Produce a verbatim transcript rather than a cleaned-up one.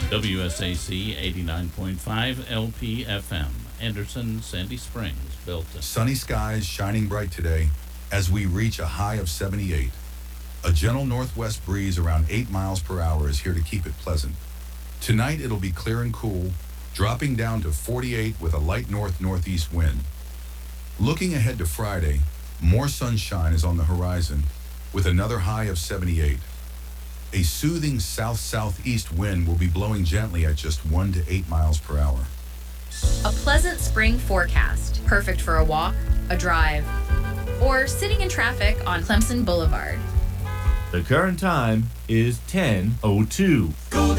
W S A C eighty-nine point five L P F M, Anderson, Sandy Springs, Belton. Sunny skies shining bright today as we reach a high of seventy-eight. A gentle northwest breeze around eight miles per hour is here to keep it pleasant. Tonight it'll be clear and cool, dropping down to forty-eight with a light north-northeast wind. Looking ahead to Friday, more sunshine is on the horizon with another high of seventy-eight. A soothing south-southeast wind will be blowing gently at just one to eight miles per hour. A pleasant spring forecast, perfect for a walk, a drive, or sitting in traffic on Clemson Boulevard. The current time is ten oh two. Go